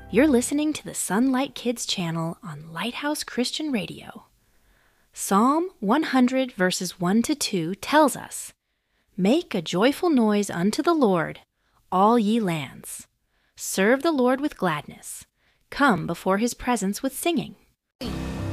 You're listening to the Sunlight Kids channel on Lighthouse Christian Radio. Psalm 100 verses 1 to 2 tells us, "Make a joyful noise unto the Lord, all ye lands. Serve the Lord with gladness. Come before his presence with singing."